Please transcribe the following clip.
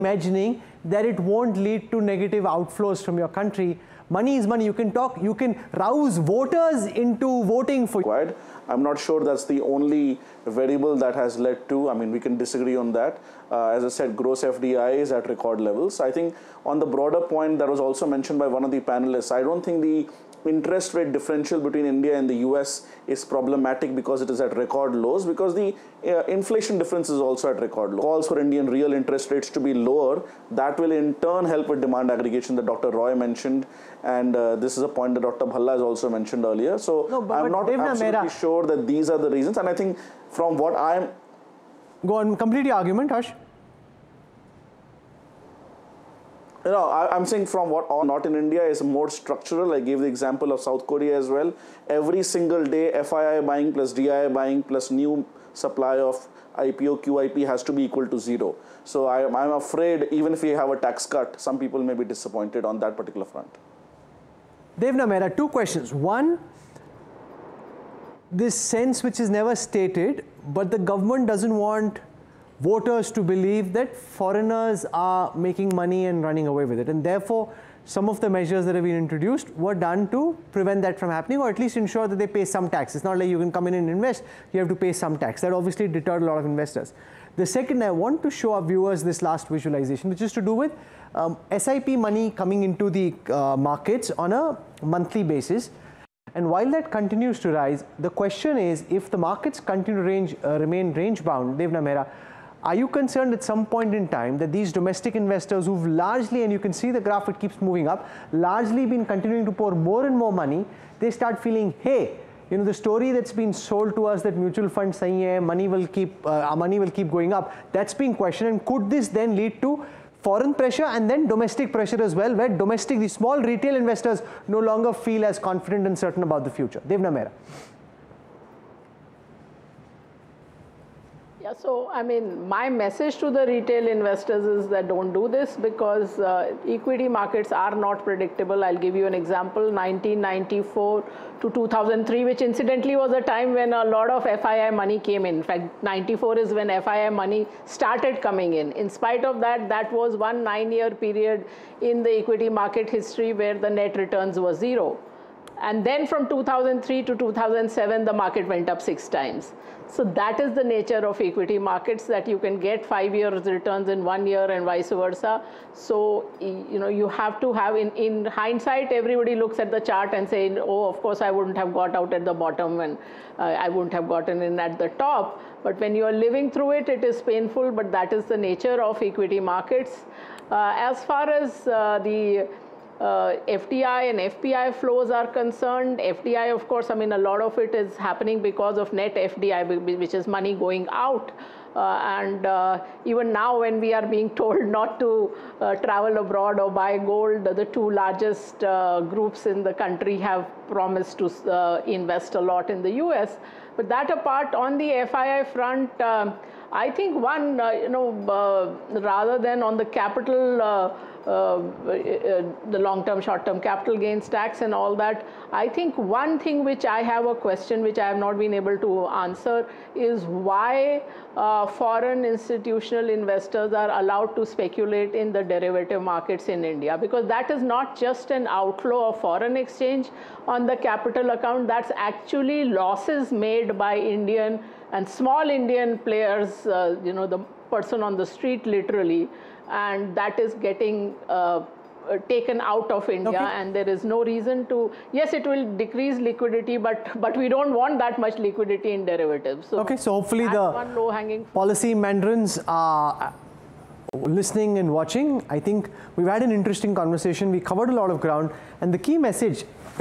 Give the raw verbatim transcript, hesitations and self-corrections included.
imagining that it won't lead to negative outflows from your country. Money is money. You can talk, you can rouse voters into voting for you. I'm not sure that's the only variable that has led to, I mean, we can disagree on that. Uh, as I said, gross F D I is at record levels. I think on the broader point that was also mentioned by one of the panelists, I don't think the interest rate differential between India and the U S is problematic because it is at record lows, because the uh, inflation difference is also at record lows. Calls for Indian real interest rates to be lower, that will in turn help with demand aggregation that Doctor Roy mentioned, and uh, this is a point that Doctor Bhalla has also mentioned earlier. So no, but, I'm but not absolutely Mera. sure that these are the reasons, and I think from what I'm... Go on, complete your argument, Harsh. No, I, I'm saying from what not in India is more structural. I gave the example of South Korea as well. Every single day, F I I buying plus D I I buying plus new supply of I P O, Q I P has to be equal to zero. So I, I'm afraid even if we have a tax cut, some people may be disappointed on that particular front. Devna Mehra, two questions. One, this sense which is never stated, but the government doesn't want voters to believe that foreigners are making money and running away with it, and therefore some of the measures that have been introduced were done to prevent that from happening, or at least ensure that they pay some tax. It's not like you can come in and invest, you have to pay some tax. That obviously deterred a lot of investors. The second, I want to show our viewers this last visualization, which is to do with um, S I P money coming into the uh, markets on a monthly basis. And while that continues to rise, the question is, if the markets continue to range, uh, remain range bound, Devna Mehra, are you concerned at some point in time that these domestic investors who've largely, and you can see the graph, it keeps moving up, largely been continuing to pour more and more money, they start feeling, hey, you know, the story that's been sold to us that mutual funds saying, yeah, money will keep, uh, our money will keep going up, that's being questioned. And could this then lead to foreign pressure and then domestic pressure as well, where domestic, the small retail investors no longer feel as confident and certain about the future? Devna Mehra. Yeah, so I mean, my message to the retail investors is that don't do this, because uh, equity markets are not predictable. I'll give you an example, nineteen ninety-four to two thousand three, which incidentally was a time when a lot of F I I money came in. In fact, ninety-four is when F I I money started coming in. In spite of that, that was one nine-year period in the equity market history where the net returns were zero. And then from two thousand three to two thousand seven, the market went up six times. So that is the nature of equity markets, that you can get five years returns in one year and vice versa. So, you know, you have to have, in, in hindsight, everybody looks at the chart and say, oh, of course, I wouldn't have got out at the bottom and uh, I wouldn't have gotten in at the top. But when you are living through it, it is painful, but that is the nature of equity markets. Uh, as far as uh, the Uh, F D I and F P I flows are concerned, F D I, of course, I mean, a lot of it is happening because of net F D I, which is money going out. Uh, and uh, even now, when we are being told not to uh, travel abroad or buy gold, the two largest uh, groups in the country have promised to uh, invest a lot in the U S. But that apart, on the F I I front, uh, I think one, uh, you know, uh, rather than on the capital, uh, uh, uh, the long-term, short-term capital gains tax and all that, I think one thing which I have a question which I have not been able to answer is why uh, foreign institutional investors are allowed to speculate in the derivative markets in India, because that is not just an outflow of foreign exchange on the capital account, that's actually losses made by Indian and small Indian players, uh, you know, the person on the street literally, and that is getting uh, taken out of India, okay. And there is no reason to, yes, it will decrease liquidity, but but we don't want that much liquidity in derivatives. So okay, so hopefully the one low-hanging policy mandarins are listening and watching. I think we've had an interesting conversation. We covered a lot of ground, and the key message